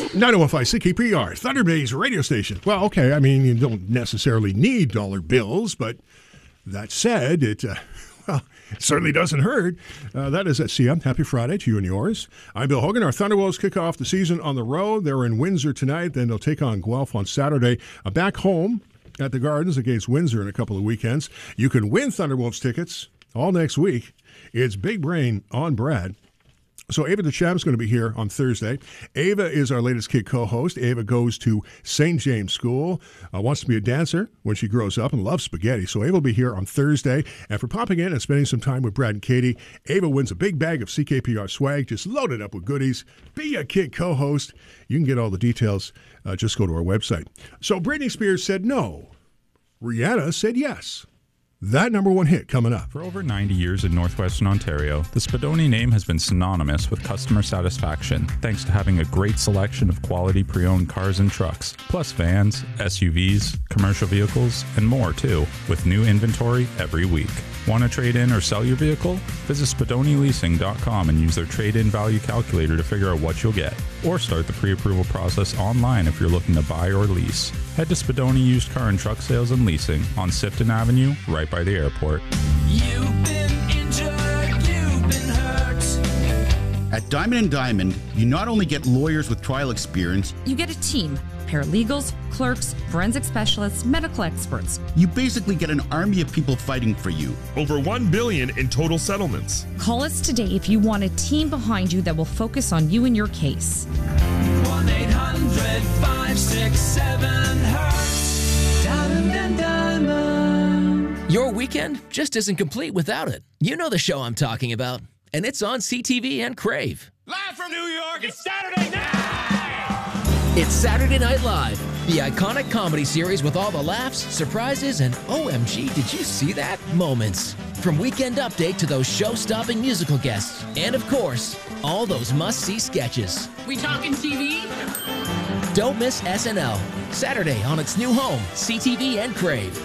915 CKPR, Thunder Bay's radio station. Well, okay, I mean, you don't necessarily need dollar bills, but that said, it certainly doesn't hurt. That is at Sia. Happy Friday to you and yours. I'm Bill Hogan. Our Thunderwolves kick off the season on the road. They're in Windsor tonight. Then they'll take on Guelph on Saturday. Back home at the Gardens against Windsor in a couple of weekends. You can win Thunderwolves tickets all next week. It's Big Brain on Brad. So Ava the Champ is going to be here on Thursday. Ava is our latest kid co-host. Ava goes to St. James School, wants to be a dancer when she grows up and loves spaghetti. So Ava will be here on Thursday. And for popping in and spending some time with Brad and Katie, Ava wins a big bag of CKPR swag, just loaded up with goodies. Be a kid co-host. You can get all the details. Just go to our website. So Britney Spears said no. Rihanna said yes. That number one hit coming up. For over 90 years in Northwestern Ontario, the Spadoni name has been synonymous with customer satisfaction, thanks to having a great selection of quality pre-owned cars and trucks, plus vans, SUVs, commercial vehicles, and more too, with new inventory every week. Want to trade in or sell your vehicle? Visit SpadoniLeasing.com and use their trade-in value calculator to figure out what you'll get. Or start the pre-approval process online if you're looking to buy or lease. Head to Spadoni Used Car and Truck Sales and Leasing on Sifton Avenue, right by the airport. You've been injured, you've been hurt. At Diamond & Diamond, you not only get lawyers with trial experience, you get a team. Paralegals, clerks, forensic specialists, medical experts. You basically get an army of people fighting for you. Over $1 billion in total settlements. Call us today if you want a team behind you that will focus on you and your case. 1-800-567-HURT. Diamond & Diamond. Your weekend just isn't complete without it. You know the show I'm talking about, and it's on CTV and Crave. Live from New York, it's Saturday night! It's Saturday Night Live, the iconic comedy series with all the laughs, surprises, and OMG, did you see that? Moments. From Weekend Update to those show-stopping musical guests. And of course, all those must-see sketches. We talking TV? Don't miss SNL. Saturday on its new home, CTV and Crave.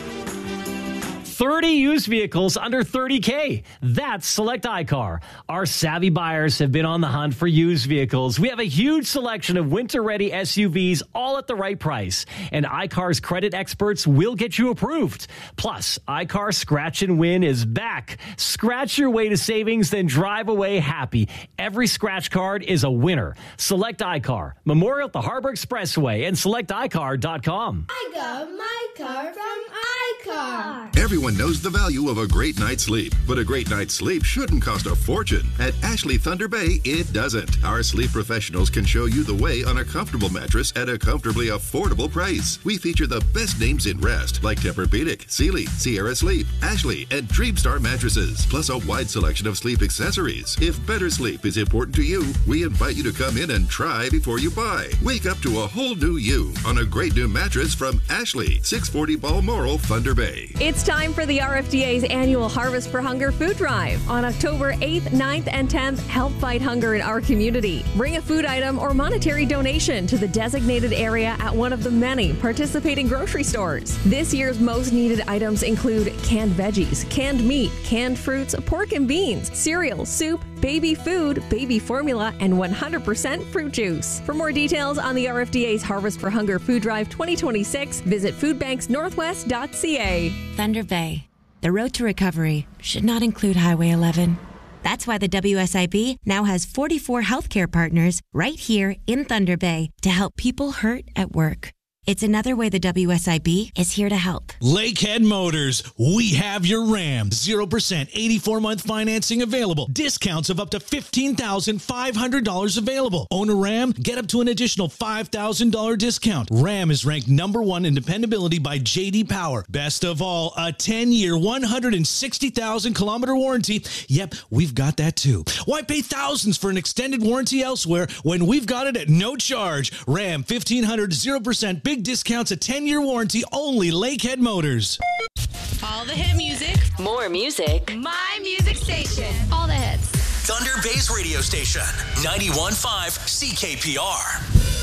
30 used vehicles under $30K. That's Select iCar. Our savvy buyers have been on the hunt for used vehicles. We have a huge selection of winter-ready SUVs, all at the right price. And iCar's credit experts will get you approved. Plus, iCar Scratch and Win is back. Scratch your way to savings, then drive away happy. Every scratch card is a winner. Select iCar. Memorial at the Harbor Expressway and selecticar.com. I got my car from iCar. Everyone knows the value of a great night's sleep, but a great night's sleep shouldn't cost a fortune. At Ashley Thunder Bay, it doesn't. Our sleep professionals can show you the way on a comfortable mattress at a comfortably affordable price. We feature the best names in rest, like Tempur-Pedic, Sealy, Sierra Sleep, Ashley, and Dreamstar mattresses, plus a wide selection of sleep accessories. If better sleep is important to you, we invite you to come in and try before you buy. Wake up to a whole new you on a great new mattress from Ashley, 640 Balmoral, Thunder Bay. It's time for the RFDA's annual Harvest for Hunger food drive. On October 8th, 9th, and 10th, help fight hunger in our community. Bring a food item or monetary donation to the designated area at one of the many participating grocery stores. This year's most needed items include canned veggies, canned meat, canned fruits, pork and beans, cereal, soup, baby food, baby formula, and 100% fruit juice. For more details on the RFDA's Harvest for Hunger food drive 2026, visit foodbanksnorthwest.ca. Thunder Bay. The road to recovery should not include Highway 11. That's why the WSIB now has 44 healthcare partners right here in Thunder Bay to help people hurt at work. It's another way the WSIB is here to help. Lakehead Motors, we have your Ram. 0% 84-month financing available. Discounts of up to $15,500 available. Own a Ram? Get up to an additional $5,000 discount. Ram is ranked #1 in dependability by J.D. Power. Best of all, a 10-year, 160,000-kilometer warranty. Yep, we've got that too. Why pay thousands for an extended warranty elsewhere when we've got it at no charge? Ram 1500 0% big discounts, a 10-year warranty, only Lakehead Motors. All the hit music. More music. My music station. All the hits. Thunder Bay's radio station, 91.5 CKPR.